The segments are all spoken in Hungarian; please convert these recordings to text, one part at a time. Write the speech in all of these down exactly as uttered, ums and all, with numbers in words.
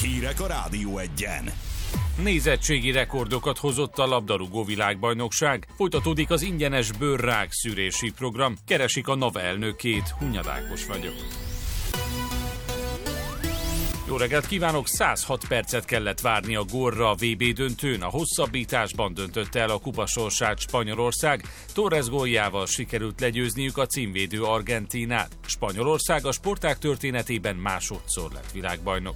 Hírek a Rádió Egyen. Nézettségi rekordokat hozott a labdarúgó világbajnokság. Folytatódik az ingyenes bőrrák szűrési program. Keresik a NAV elnökét. Hunyad Ákos vagyok. Jó reggelt kívánok! száz hat percet kellett várni a gólra a vé bé döntőn. A hosszabbításban döntötte el a kupa sorsát Spanyolország. Torres góljával sikerült legyőzniük a címvédő Argentínát. Spanyolország a sportág történetében másodszor lett világbajnok.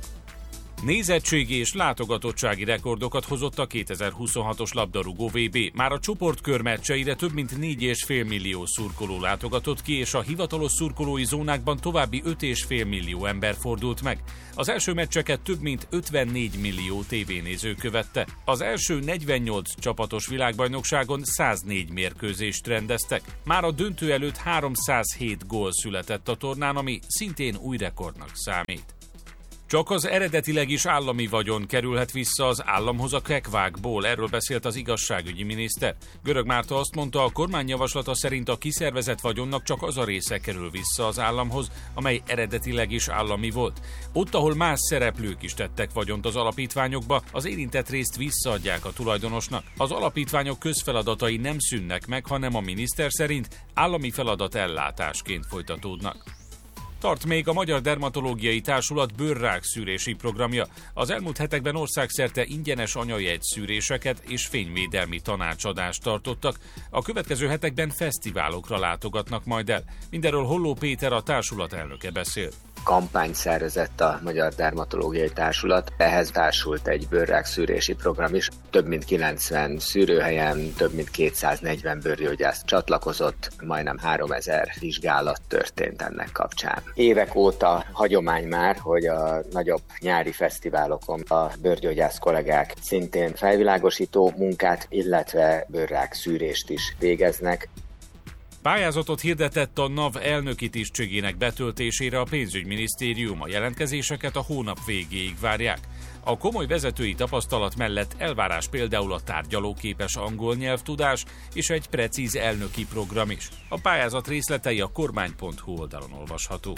Nézettségi és látogatottsági rekordokat hozott a kétezer-huszonhatos labdarúgó vé bé. Már a csoportkör meccseire több mint négy egész öt millió szurkoló látogatott ki, és a hivatalos szurkolói zónákban további öt egész öt millió ember fordult meg. Az első meccseket több mint ötvennégy millió tévénéző követte. Az első negyvennyolc csapatos világbajnokságon száznégy mérkőzést rendeztek. Már a döntő előtt háromszázhét gól született a tornán, ami szintén új rekordnak számít. Csak az eredetileg is állami vagyon kerülhet vissza az államhoz a kekvákból, erről beszélt az igazságügyi miniszter. Görög Márta azt mondta, a kormány javaslata szerint a kiszervezett vagyonnak csak az a része kerül vissza az államhoz, amely eredetileg is állami volt. Ott, ahol más szereplők is tettek vagyont az alapítványokba, az érintett részt visszaadják a tulajdonosnak. Az alapítványok közfeladatai nem szűnnek meg, hanem a miniszter szerint állami feladat ellátásként folytatódnak. Tart még a Magyar Dermatológiai Társulat bőrrák szűrési programja. Az elmúlt hetekben országszerte ingyenes anyajegyszűréseket és fényvédelmi tanácsadást tartottak. A következő hetekben fesztiválokra látogatnak majd el. Mindenről Holló Péter, a társulat elnöke beszél. Kampányt szervezett a Magyar Dermatológiai Társulat, ehhez társult egy bőrrák szűrési program is. Több mint kilencven szűrőhelyen, több mint kétszáznegyven bőrgyógyász csatlakozott, majdnem háromezer vizsgálat történt ennek kapcsán. Évek óta hagyomány már, hogy a nagyobb nyári fesztiválokon a bőrgyógyász kollégák szintén felvilágosító munkát, illetve bőrrák szűrést is végeznek. Pályázatot hirdetett a NAV elnöki tisztségének betöltésére a pénzügyminisztérium. A jelentkezéseket a hónap végéig várják. A komoly vezetői tapasztalat mellett elvárás például a tárgyalóképes angol nyelvtudás és egy precíz elnöki program is. A pályázat részletei a kormány pont hu oldalon olvashatók.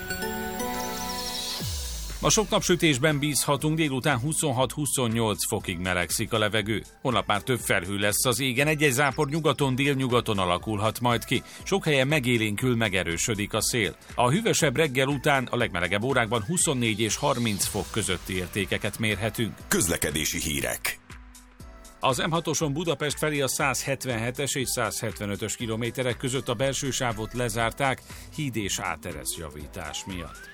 A sok napsütésben bízhatunk, délután huszonhat-huszonnyolc fokig melegszik a levegő. Holnap már több felhő lesz az égen, egy-egy zápor nyugaton, délnyugaton alakulhat majd ki. Sok helyen megélénkül, megerősödik a szél. A hűvösebb reggel után a legmelegebb órákban huszonnégy és harminc fok közötti értékeket mérhetünk. Közlekedési hírek. Az em hatoson Budapest felé a száz hetvenhetes és száz hetvenötös kilométerek között a belső sávot lezárták híd és áteresz javítás miatt.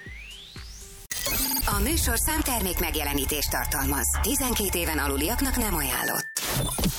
A műsor számtermék megjelenítést tartalmaz. tizenkét éven aluliaknak nem ajánlott.